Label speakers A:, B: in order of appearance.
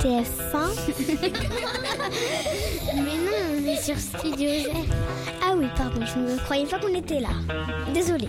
A: TF1. Mais non, on est sur Studio Z. Ah oui, pardon, je ne croyais pas qu'on était là. Désolée.